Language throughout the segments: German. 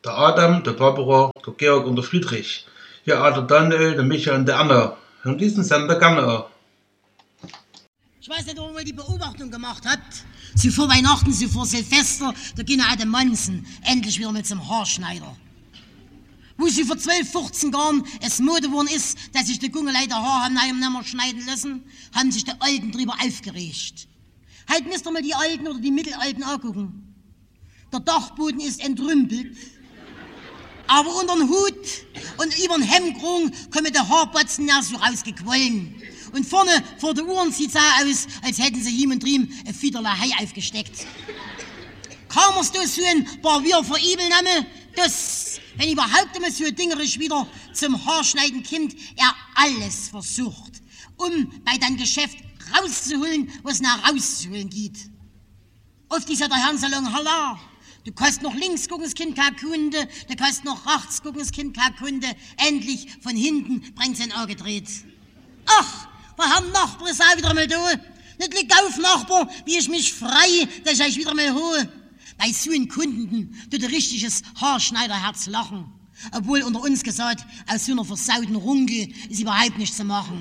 Der Adam, der Barbara, der Georg und der Friedrich. Hier auch der Daniel, der Michael und der Anna. Und diesen Sender gerne auch. Ich weiß nicht, ob ihr mal die Beobachtung gemacht habt. Sie vor Weihnachten, sie vor Silvester, da gehen alle Mansen endlich wieder mit zum Haarschneider. Wo sie vor 12, 15 Jahren es Mode geworden ist, dass sich die Gungeleiter Haar haben nicht mehr schneiden lassen, haben sich die Alten drüber aufgeregt. Heute müsst ihr mal die Alten oder die Mittelalten angucken. Der Dachboden ist entrümpelt, aber unter den Hut und über den Hemdkrug kommen die Haarbatzen so rausgequollen. Und vorne vor den Uhren sieht es aus, als hätten sie hier und drüben ein Fiederler Hai aufgesteckt. Kaum es so ein paar wir verübeln, das, wenn überhaupt immer so dingerisch wieder zum Haarschneiden kommt, er alles versucht, um bei deinem Geschäft rauszuholen, was nach rauszuholen geht. Oft ist ja der Herrn-Salon, Halla, du kannst noch links gucken, das Kind kein Kunde, du kannst noch rechts gucken, das Kind kein Kunde, endlich von hinten bringt sein Auge gedreht. Ach, der Herr Nachbar ist auch wieder mal da. Nicht liegt auf, Nachbar, wie ich mich frei, dass ich euch wieder mal hole. Bei so einem Kunden tut ein richtiges Haarschneiderherz lachen. Obwohl unter uns gesagt, aus so einer versauten Runge ist überhaupt nichts zu machen.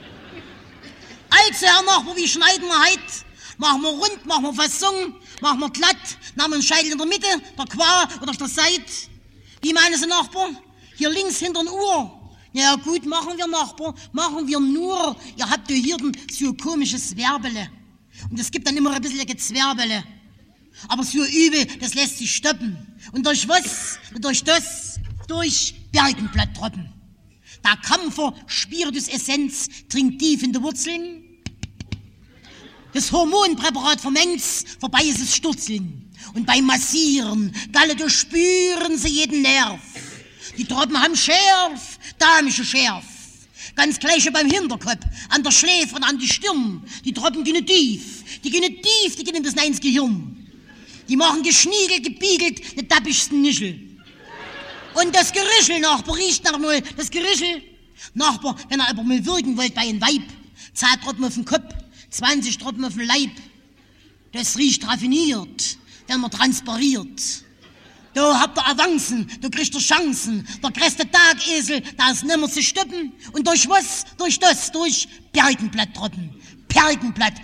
Also, Herr Nachbar, wie schneiden wir heute? Machen wir rund, machen wir Fassung, machen wir glatt, nehmen wir einen Scheitel in der Mitte, der Qua oder auf der Seite. Wie meinen Sie, Nachbar? Hier links hinter den Uhr. Ja gut, machen wir, Nachbar, machen wir nur. Ihr habt ja hier so ein komisches Zwerbele. Und es gibt dann immer ein bisschen Gezwerbele. Aber so übel, das lässt sich stoppen. Und durch was? Durch Bergenblatttropfen. Der Kampfer Spiritus-Essenz dringt tief in die Wurzeln. Das Hormonpräparat vermengt's, vorbei ist es Sturzeln. Und beim Massieren, Galle, du spüren sie jeden Nerv. Die Tropfen haben Schärf, damische Schärf. Ganz gleich beim Hinterkopf, an der Schläfe und an die Stirn. Die Tropfen gehen tief, die gehen bis ins Gehirn. Die machen geschniegelt, gebiegelt, die dappischsten Nischel. Und das Gerischel, Nachbar, riecht nach null. Das Gerischel, Nachbar, wenn er aber mal wirken wollt bei einem Weib, 10 Tropfen auf den Kopf, 20 Tropfen auf den Leib. Das riecht raffiniert, wenn man transpariert. Da habt ihr Avancen, du kriegst Chancen. Der größte Tagesel, da ist nimmer zu stoppen. Und durch was? Durch Bergenblatttropfen. Bergenblatt,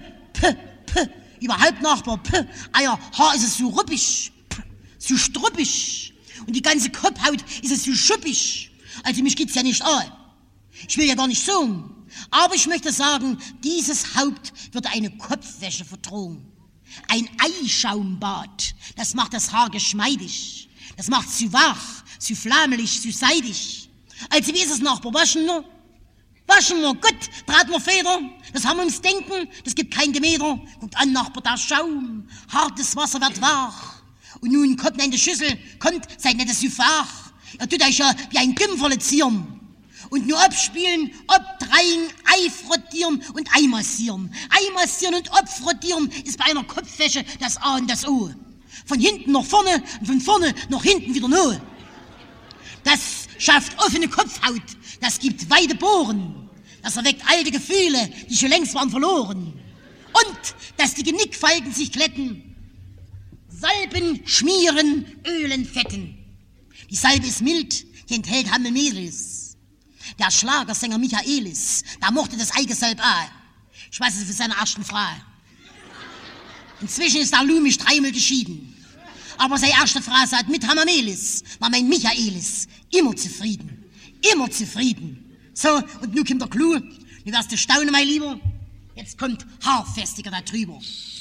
Überhaupt, Nachbar, euer Haar ist es so ruppig, so struppig. Und die ganze Kopfhaut ist es so schuppig. Also mich geht's ja nicht an. Ich will ja gar nicht so. Aber ich möchte sagen, dieses Haupt wird eine Kopfwäsche verdrohen. Ein Eischaumbad, das macht das Haar geschmeidig. Das macht zu wach, zu flammelig, zu seidig. Also wie ist es, Nachbar? Waschen wir? Waschen wir, gut, draht wir Feder. Das haben wir ums Denken, das gibt kein Gemäder. Guckt an, Nachbar, der Schaum, hartes Wasser wird wach. Und nun kommt in die Schüssel, kommt, seid nicht so fach. Er tut euch ja wie ein Gümpferle zieren. Und nur abspielen, obdrehen, Ei frottieren und Ei massieren. Ei massieren und obfrottieren ist bei einer Kopfwäsche das A und das O. Von hinten nach vorne und von vorne nach hinten wieder no. Das schafft offene Kopfhaut, das gibt weite Bohren. Das erweckt alte Gefühle, die schon längst waren verloren. Und, dass die Genickfalten sich glätten. Salben, schmieren, Ölen, Fetten. Die Salbe ist mild, die enthält Hammelmelis. Der Schlagersänger Michaelis, der mochte das Eigesalb auch. Ich weiß es für seine ersten Frau. Inzwischen ist der Lumisch 3-mal geschieden. Aber seine erste Frau sagt, mit Hammermelis war mein Michaelis immer zufrieden. Immer zufrieden. So, und nun kommt der Clou. Du wirst du staunen, mein Lieber. Jetzt kommt Haarfestiger da drüber.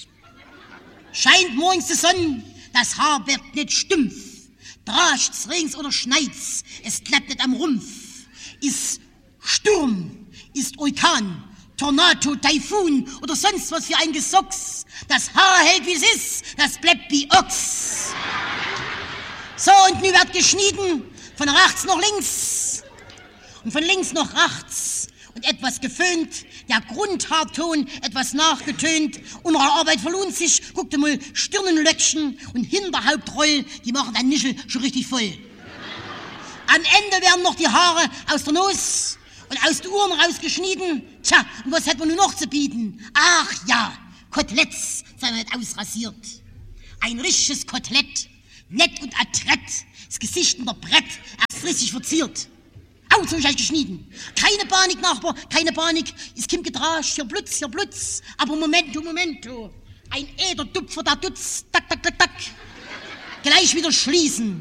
Scheint morgens die Sonne, das Haar wird nicht stumpf. Drascht's, regens oder schneit's, es klappt nicht am Rumpf. Ist Sturm, ist Orkan, Tornado, Taifun oder sonst was für ein Gesocks. Das Haar hält wie es ist, das bleibt wie Ochs. So, und nun wird geschnitten, von rechts nach links und von links nach rechts und etwas geföhnt, der Grundhaarton etwas nachgetönt. Unsere Arbeit verlohnt sich, guckt mal, Stirnenlöckchen und Hinterhauptroll, die machen den Nischel schon richtig voll. Am Ende werden noch die Haare aus der Nuss und aus den Ohren rausgeschnitten. Tja, und was hat man nun noch zu bieten? Ach ja, Koteletts, sei nicht ausrasiert. Ein richtiges Kotelett, nett und adrett, Das Gesicht in der Brett, erst richtig verziert. Au, so ich geschnitten. Keine Panik, Nachbar, keine Panik. Es kommt gedrascht, hier Blitz. Aber Momento. Ein Äderdupfer, der Dutz, tak. Gleich wieder schließen.